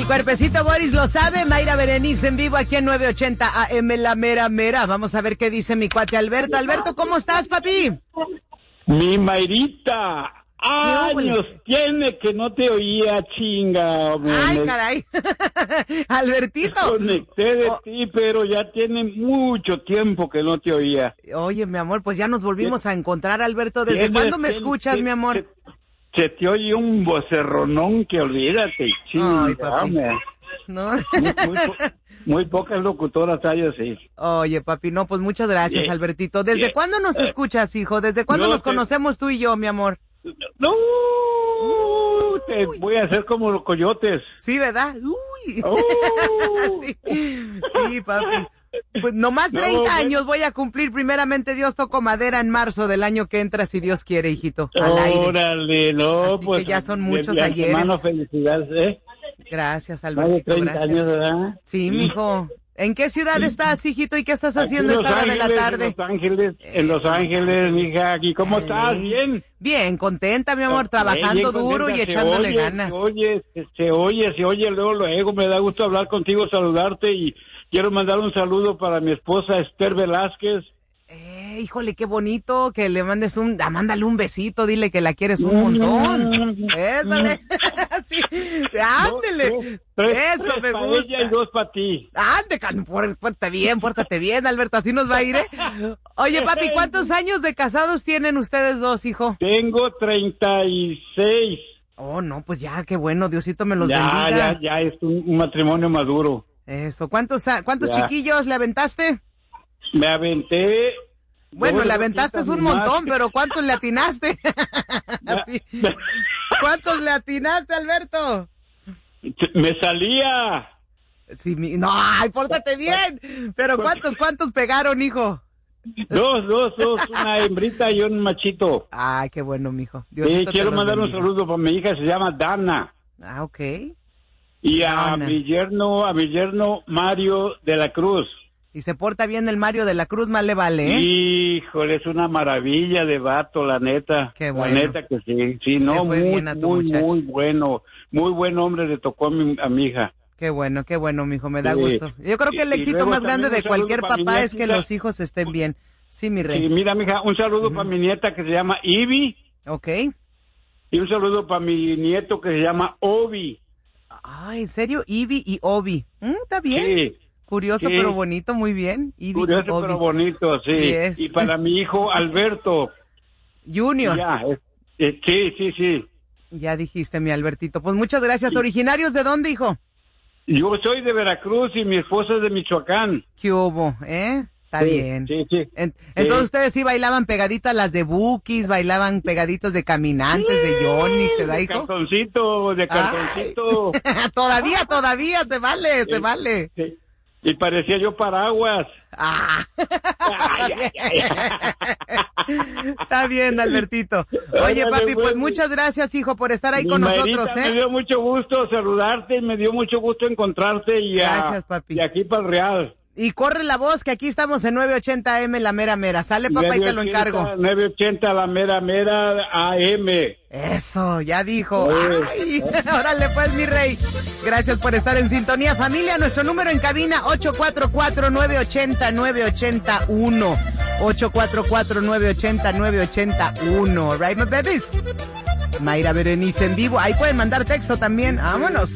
cuerpecito Boris lo sabe. Mayra Berenice en vivo aquí en 980 AM, la mera mera. Vamos a ver qué dice mi cuate Alberto. Alberto, ¿cómo estás, papi? Mi Mayrita, años tiene que no te oía, chinga. Ay, caray. Albertito. Conecté de ti, pero ya tiene mucho tiempo que no te oía. Oye, mi amor, pues ya nos volvimos a encontrar, Alberto. ¿Desde cuándo me escuchas, mi amor? Se te oye un vocerronón que olvídate, chinga. Ay, papi. No. Muy pocas locutoras hay así. Oye, papi, no, pues muchas gracias, Albertito. ¿Desde cuándo nos escuchas, hijo? ¿Desde cuándo nos conocemos tú y yo, mi amor? No, te voy a hacer como los coyotes. Sí, ¿verdad? Uy. Sí, papi. Pues nomás 30 años voy a cumplir, primeramente Dios, toco madera en marzo del año que entra, si Dios quiere, hijito, al aire. Órale, no, así pues. Que ya son muchos ayeres. Hermano, felicidades, ¿eh? Gracias, Alberto, 30 gracias. años, ¿verdad? Sí, mijo. ¿En qué ciudad estás, hijito, y qué estás haciendo esta hora de la tarde? En Los Ángeles, mija, aquí, ¿cómo estás? ¿Bien? Bien, contenta, mi amor, trabajando duro y echándole ganas. Se oye, luego, me da gusto hablar contigo, saludarte, y quiero mandar un saludo para mi esposa Esther Velázquez. Híjole, qué bonito, que le mandes mándale un besito, dile que la quieres un montón. Ésale. Sí, ándele. Eso me gusta. Para ella y 2 para ti. Ande, pórtate bien, Alberto, así nos va a ir, ¿eh? Oye, papi, ¿cuántos años de casados tienen ustedes dos, hijo? Tengo 36. Oh, no, pues ya, qué bueno, Diosito me los bendiga. Ya es un matrimonio maduro. Eso, ¿cuántos chiquillos le aventaste? Me aventé. Bueno, le aventaste un montón, pero ¿cuántos le atinaste? Sí. ¿Cuántos le atinaste, Alberto? Me salía. Sí, no, ay, pórtate bien. Pero ¿cuántos pegaron, hijo? Dos, una hembrita y un machito. Ay, qué bueno, mijo. Quiero mandar un saludo para mi hija, se llama Dana. Ah, ok. Y a mi yerno Mario de la Cruz. Y se porta bien el Mario de la Cruz, más le vale, ¿eh? Híjole, es una maravilla de vato, la neta. Qué bueno. La neta que sí. Sí, no, muy bueno. Muy buen hombre le tocó a mi hija. Qué bueno, mijo, me da gusto. Yo creo que el éxito más grande de cualquier papá es que los hijos estén bien. Sí, mi rey. Sí, mira, mija, un saludo para mi nieta que se llama Ivy. Ok. Y un saludo para mi nieto que se llama Obi. Ah, ¿en serio? Ivy y Obi. Está bien. Sí. Curioso, pero bonito, muy bien. Curioso, pero bonito, sí. Yes. Y para mi hijo Alberto. Junior. Sí. Ya dijiste, mi Albertito. Pues muchas gracias. Sí. ¿Originarios de dónde, hijo? Yo soy de Veracruz y mi esposa es de Michoacán. ¿Qué hubo, Está bien. Sí. Entonces ustedes sí bailaban pegaditas las de Bukis, bailaban pegaditos de Caminantes, de Yonix, ¿verdad, hijo? De cartoncito. Todavía, se vale. Sí. Y parecía yo paraguas. Está bien, Albertito. Oye, papi, pues muchas gracias, hijo, por estar ahí con nosotros, Me dio mucho gusto saludarte, me dio mucho gusto encontrarte gracias, papi. Y aquí para el Real. Y corre la voz que aquí estamos en 980 AM, la mera mera. Sale, papá, y te lo encargo. 980, la mera mera AM. Eso, ya dijo. Ay, órale pues, mi rey. Gracias por estar en sintonía, familia. Nuestro número en cabina, 844-980-981. 844-980-981. Right, my babies. Mayra Berenice en vivo. Ahí pueden mandar texto también. Vámonos.